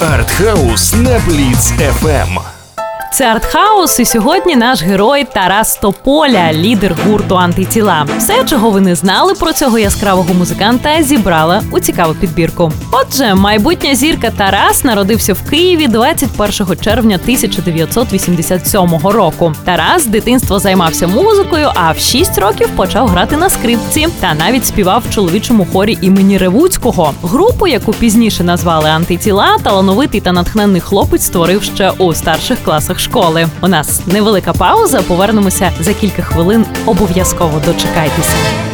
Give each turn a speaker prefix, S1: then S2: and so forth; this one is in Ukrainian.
S1: Артхаус на Бліц ФМ.
S2: Це Артхаус, і сьогодні наш герой Тарас Тополя, лідер гурту «Антитіла». Все, чого ви не знали про цього яскравого музиканта, зібрала у цікаву підбірку. Отже, майбутня зірка Тарас народився в Києві 21 червня 1987 року. Тарас з дитинства займався музикою, а в 6 років почав грати на скрипці та навіть співав в чоловічому хорі імені Ревуцького. Групу, яку пізніше назвали «Антитіла», талановитий та натхненний хлопець створив ще у старших класах школи. У нас невелика пауза, повернемося за кілька хвилин. Обов'язково дочекайтеся.